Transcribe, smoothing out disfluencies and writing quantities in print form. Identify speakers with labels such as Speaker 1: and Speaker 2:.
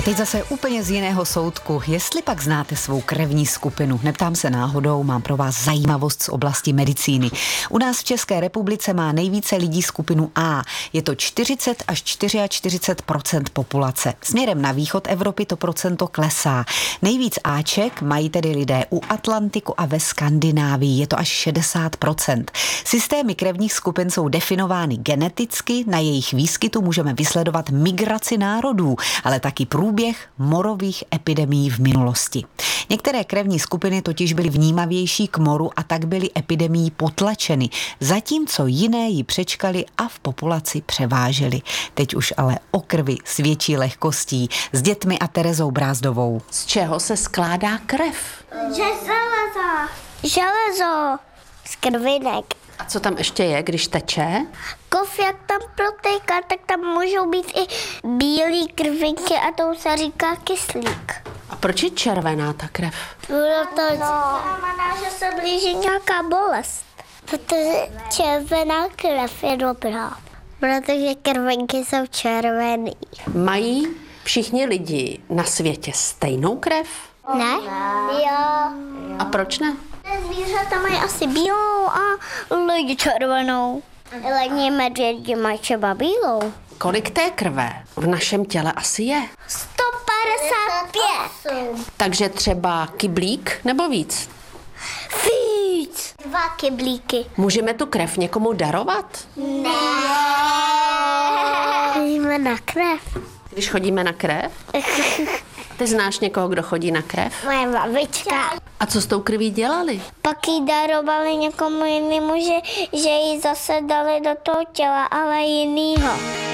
Speaker 1: A teď zase úplně z jiného soudku. Jestli pak znáte svou krevní skupinu, neptám se náhodou, mám pro vás zajímavost z oblasti medicíny. U nás v České republice má nejvíce lidí skupinu A. Je to 40 až 44% populace. Směrem na východ Evropy to procento klesá. Nejvíc Aček mají tedy lidé u Atlantiku a ve Skandinávii. Je to až 60%. Systémy krevních skupin jsou definovány geneticky, na jejich výskytu můžeme vysledovat migraci národů, ale taky průběh morových epidemií v minulosti. Některé krevní skupiny totiž byly vnímavější k moru a tak byly epidemií potlačeny, zatímco jiné ji přečkali a v populaci převážely. Teď už ale o krvi s větší lehkostí s dětmi a Terezou Brázdovou.
Speaker 2: Z čeho se skládá krev?
Speaker 3: Železo z krvinek.
Speaker 2: A co tam ještě je, když teče?
Speaker 3: Kov, jak tam protéká, tak tam můžou být i bílé krvinky a to se říká kyslík.
Speaker 2: A proč je červená ta krev?
Speaker 3: Protože znamená, že se blíží nějaká bolest. Protože červená krev je dobrá. Protože krvinky jsou červený.
Speaker 2: Mají všichni lidi na světě stejnou krev?
Speaker 3: Ne? Jo.
Speaker 2: A proč ne?
Speaker 3: Zvířata mají asi bílou a lidi červenou. Lední medvědi mají třeba bílou.
Speaker 2: Kolik té krve v našem těle asi je?
Speaker 3: 155.
Speaker 2: Takže třeba kyblík nebo víc?
Speaker 3: Víc. 2 kyblíky.
Speaker 2: Můžeme tu krev někomu darovat?
Speaker 3: Ne. Chodíme na krev.
Speaker 2: Když chodíme na krev? Ty znáš někoho, kdo chodí na krev?
Speaker 3: Moje babička.
Speaker 2: A co s tou krví dělali?
Speaker 3: Pak jí darovali někomu jinému, že ji zase dali do toho těla, ale jinýho.